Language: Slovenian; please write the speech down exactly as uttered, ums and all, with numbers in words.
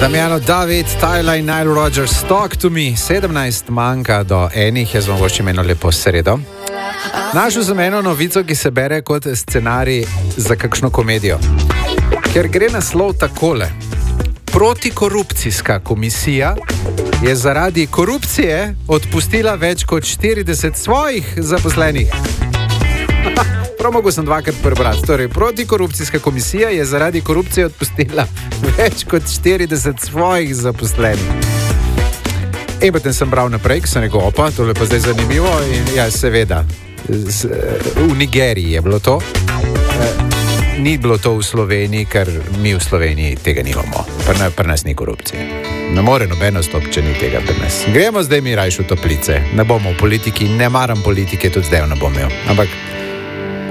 Damiano David, Tyler in Nile Rodgers, Talk to me. sedemnajst manjka do enih, jaz vam voščim eno lepo sredo. Našel sem eno novico, ki se bere kot scenarij za kakšno komedijo. Ker gre naslov takole. Protikorupcijska komisija je zaradi korupcije odpustila več kot štirideset svojih zaposlenih. Prav mogo sem dvakrat prebrati. Torej, protikorupcijska komisija je zaradi korupcije odpustila več kot štirideset svojih zaposlenih. In potem sem bral naprej, ki sem rekel, opa, tole pa zdaj zanimivo. In ja, seveda, z, v Nigeriji je bilo to. E, ni bilo to v Sloveniji, ker mi v Sloveniji tega nimamo. Pri, pri nas ni korupcije. Ne more nobeno stop, če ni tega pri nas. Gremo zdaj mi rajš v toplice. Ne bomo v politiki, ne maram politike, tudi zdaj ne bom imel. Ampak